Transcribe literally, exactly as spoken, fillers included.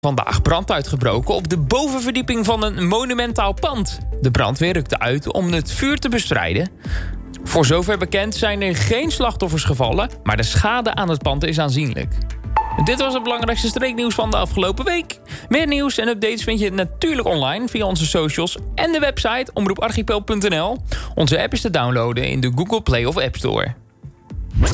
Vandaag brand uitgebroken op de bovenverdieping van een monumentaal pand. De brandweer rukte uit om het vuur te bestrijden. Voor zover bekend zijn er geen slachtoffers gevallen, maar de schade aan het pand is aanzienlijk. Dit was het belangrijkste streeknieuws van de afgelopen week. Meer nieuws en updates vind je natuurlijk online via onze socials en de website omroep archipel punt n l. Onze app is te downloaden in de Google Play of App Store.